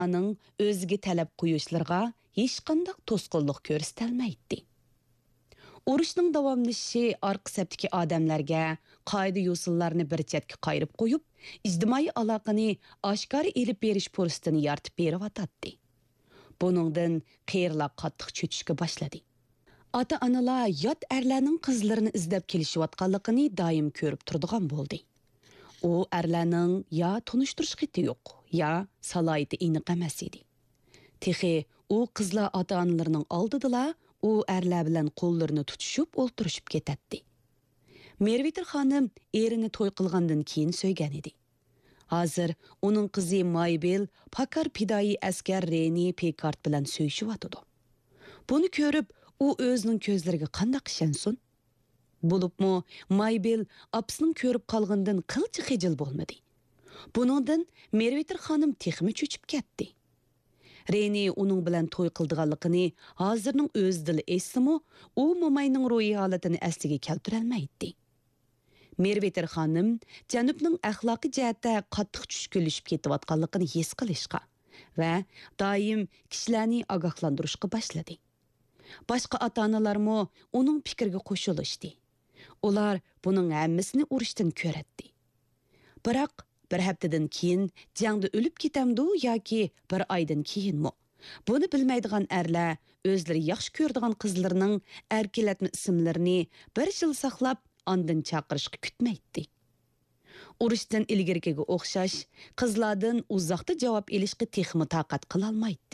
Aның özgə tələb qoyuşlarga heç qandaq tosqunluq göstərməydi. Uruşning davomlashishi orqa sapdagi odamlarga qoida yo'sinlarni bir chetga qayirib qo'yib, ijtimoiy aloqani oshkor elib berish fursatini yaratib beryotdi. Buningdan qiyirlar qattiq cho'chishga boshladi. Ota-onalar yot erlarning qizlarini izlab kelishayotganligini doim ko'rib turadigan bo'ldi. U erlarning ya tunishtirish xiti yo'q, ya salohiyati aniq emas edi. Texi u qizlar ota-onalarining oldida u erlar bilan qo'llarini tutishib o'ltirishib ketadi. Mervitir xonim erini to'y qilgandan keyin so'ygan edi. Hozir uning qizi Maybel Pakar pidoi askar Reni Pekart bilan so'yishyotdi. Buni ko'rib u o'zining ko'zlariga qanday ishonsin? Bo'libmi Maybel apsining ko'rib qolgandan qilchi xijil bo'lmadi. Buningdan Mervitir xonim texmi cho'chib ketdi. Reni uning bilan to'y qildiganligini hozirning o'zida esimi, u momayning ro'yi holatini asliga keltira olmaydi. Mervitir xonim janubning axloqiy jihatda qattiq tushkunlashib ketayotganligini his qilishga va doim kishilarni ogohlantirishga boshladi. Boshqa ota-onalarmo uning fikriga qo'shilishdi. Ular buning hammasini urushdan ko'radi. Biroq bir haftadan keyin jangda o'lib ketamdi yoki bir oydan keyinmi? Buni bilmaydigan erlar o'zlari yaxshi ko'radigan qizlarining erkilatma ismlarini bir yil saqlab, ondan chaqirishga kutmaydi. Urushdan ilgariga o'xshash qizlardan uzoqda javob olishga texmi taqat qila olmaydi.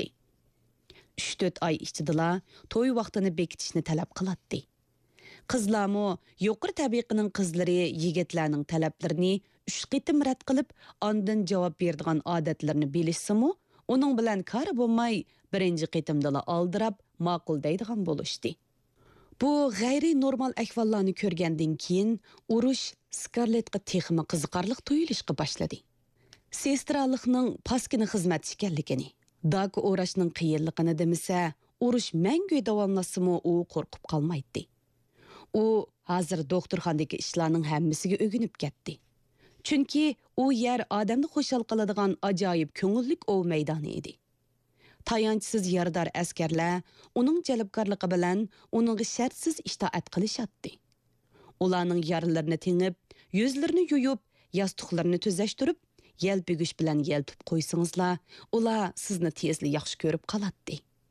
3-4 oy ichida to'y vaqtini bekitishni talab qiladi. Qizlarmo yuqori tabiqining qizlari yigitlarning talablarini 3 qitim rad qilib, ondan javob beradigan odatlarini bilishsimi, uning bilan kari bo'lmay, birinchi qitimda oldirab ma'qul deydigan bo'lishdi. Bu g'ayri normal ahvollarni ko'rgandan keyin urush Scarlettga texmi qiziqarli tuyulishga boshladi. Sestralikning paskini xizmat ekanligini, dak o'rashning qiyinligini demasa, urush mangu davomlasimi u qo'rqib qolmaydi. U hozir doktorxonadagi ishlarning hammasiga o'ginib ketdi. Chunki u yer odamni xushal qiladigan ajoyib ko'ngillik ov maydoni edi. Tayanchsiz yardar askarlar uning jalbkorligi bilan uningga shartsiz itoat qilishadi. Ularning yaralarini tengib, yuzlarini yuyib, yostiqlarini tuzashtirib, yelpigish bilan yeltib qo'ysingizlar, ular sizni tezli yaxshi ko'rib qoladi.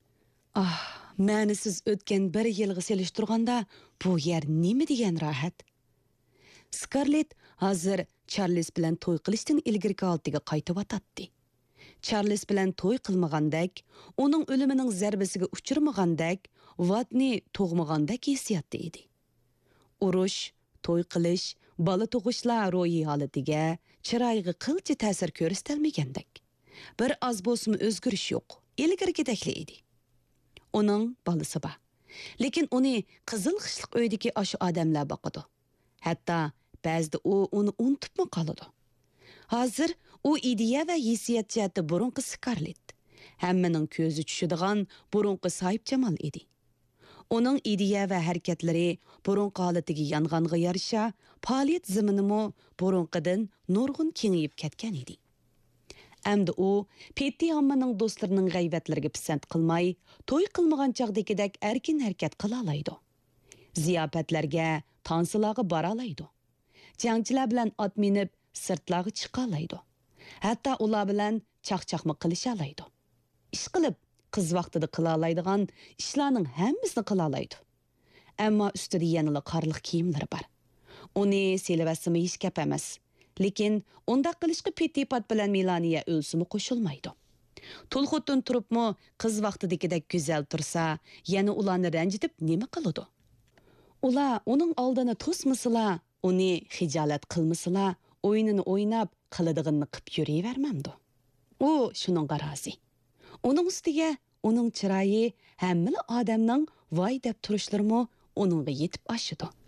Ma'nisiz o'tgan bir yilga selishtirganda bu yer nima degan rohat? Scarlett hozir Charles bilan to'y qilishdan ilgirki holatiga qaytib o'tadi. Charles bilan to'y qilmagandek, uning o'limining zarbasiga uchirmagandek, vatni tug'magandek hissiyatda edi. Urush, to'y qilish, bola tug'ishlar ro'yi holatiga, chiroyiga qilcha ta'sir ko'rsatilmagandek. Bir oz bo'lsa o'zgarish yo'q, ilgirgidekli edi. Uning bolasi bor. Lekin uni qizil xishliq uydagi oshu odamlar boqadi. Hatto ba'zida u uni unutibmi qoladi. Hozir u ideya va hissiyat jihati burunqi Scarlett. Hammaning ko'zi tushadigan burunqi Sohib Jamol edi. Uning ideya va harakatlari burunqi holatiga yong'onga yarasha faoliyat zaminimi burunqidan nurg'un kengayib ketgan edi. Әмді o, Petty hammaning do'stlarining g'aybatlariga pisand qilmay, to'y qilmagan chaqdagidek erkin harakat qila oladi. Ziyofatlarga, tansilarga bora oladi. Jangchilar bilan ot minib, sirtlarga chiqa oladi. Hatto ular bilan chaqchaqma qilisha oladi. Ish qilib, qiz vaqtida qila oladigan ishlarning hammasini qila oladi. Ammo ustida yanada qorliq kiyimlari bor. Uni selivasimi hech gap emas. Lekin undaq qilishga Pettipat bilan Melania o'lsimi qo'shilmaydi. Tulxutdan turibmi qiz vaqtidagidek go'zal tursa, yana ularni ranjitib nima qiladi? Ular uning oldini to'smasila, uni hijolat qilmasila, o'yinini o'ynab, qiladiganini qilib yuravermamdi. U shuningga rozi. Uning ustiga uning chiroyi hamma odamning voy deb turishlarimi uningga yetib oshidi.